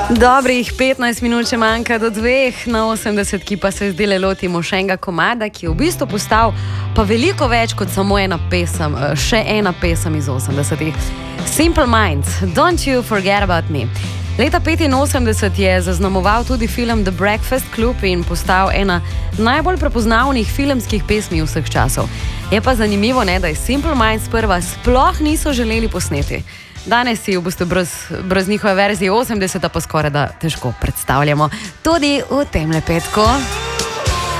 Dobrih 15 minut še manjka do 2, na 80, ki pa se zdaj lotimo še enega komada, ki je v bistvu postal pa veliko več kot samo ena pesem, še ena pesem iz 80-ih. Simple Minds, Don't You Forget About Me. Leta 85 je zaznamoval tudi film The Breakfast Club in postal ena najbolj prepoznavnih filmskih pesmi vseh časov. Je pa zanimivo, da je Simple Minds sprva sploh niso želeli posneti. Danes si v bistvu brez njihove verzije 80 pa skoraj da težko predstavljamo. Tudi v temle petku.